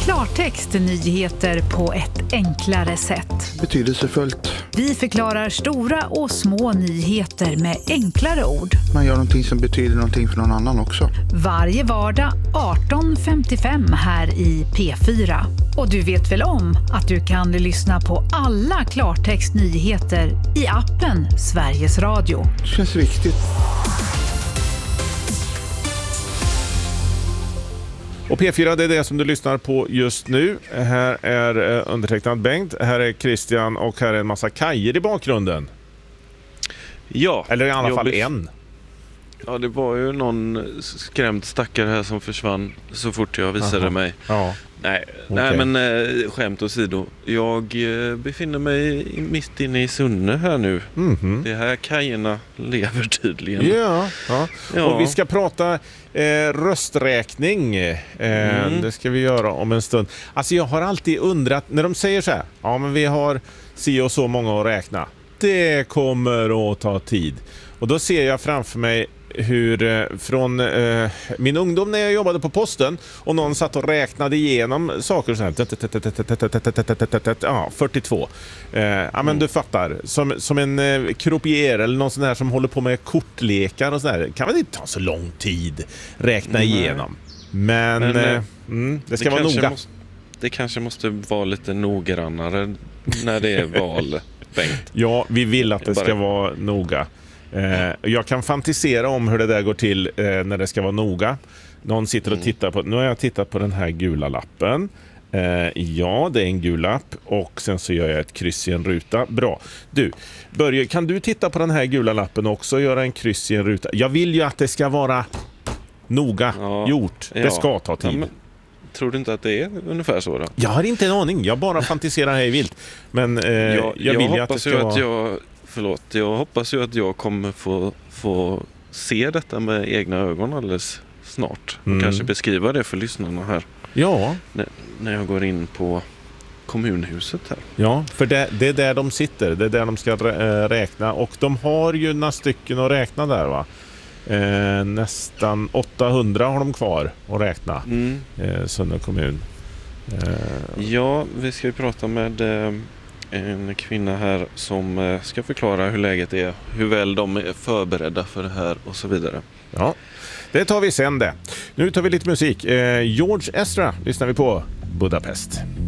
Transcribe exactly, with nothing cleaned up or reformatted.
klartext nyheter på ett enklare sätt. Betydelsefullt. Vi förklarar stora och små nyheter med enklare ord. Man gör någonting som betyder någonting för någon annan också. Varje vardag arton femtiofem här i P fyra. Och du vet väl om att du kan lyssna på alla klartextnyheter i appen Sveriges Radio. Det känns viktigt. Och P fyra, det är det som du lyssnar på just nu. Här är undertecknad Bengt, här är Christian och här är en massa kajer i bakgrunden. Ja. Eller i alla fall jobbigt. en. Ja, det var ju någon skrämd stackare här som försvann så fort jag visade Aha. mig. Ja. Nej, Okay. nej men äh, skämt åsido. Jag äh, befinner mig mitt inne i Sunne här nu. Mm-hmm. Det här kajerna lever tydligen. Ja, ja. Ja. Och vi ska prata eh, rösträkning. Eh, Mm. Det ska vi göra om en stund. Alltså jag har alltid undrat, när de säger så här, ja men vi har si och så många att räkna. Det kommer att ta tid. Och då ser jag framför mig hur eh, från eh, min ungdom när jag jobbade på posten och någon satt och räknade igenom saker och så här, ja, fyrtiotvå. Eh, ja men du fattar, som, som en eh, croupier eller någon sån här som håller på med kortlekar och så där, kan väl inte ta så lång tid räkna Nej. igenom. Men, Men, eh, eh, mm, det ska det vara noga. Måste, det kanske måste vara lite noggrannare när det är val, Bengt. Ja, vi vill att det Bara- ska vara noga. Eh, jag kan fantisera om hur det där går till eh, när det ska vara noga. Någon sitter och Mm. tittar på, nu har jag tittat på den här gula lappen. Eh, ja, det är en gul lapp och sen så gör jag ett kryss i en ruta. Bra. Du, Börje, kan du titta på den här gula lappen också och göra en kryss i en ruta? Jag vill ju att det ska vara noga Ja, gjort. Det ja. ska ta tid. Ja, men, tror du inte att det är ungefär så då? Jag har inte en aning, jag bara fantiserar hej vilt. Men eh, jag, jag, jag vill ju att det hoppas ska ju vara... att jag förlåt, jag hoppas ju att jag kommer få, få se detta med egna ögon alldeles snart. Och Mm. kanske beskriva det för lyssnarna här Ja, när, när jag går in på kommunhuset här. ja, för det, det är där de sitter. Det är där de ska rä- räkna. Och de har ju några stycken att räkna där, va? Eh, nästan åttahundra har de kvar att räkna. Mm. Eh, Sunne kommun. Eh, Ja, vi ska ju prata med eh, en kvinna här som eh, ska förklara hur läget är, hur väl de är förberedda för det här och så vidare. ja, det tar vi sen det. Nu tar vi lite musik. Eh, George Ezra lyssnar vi på. Budapest.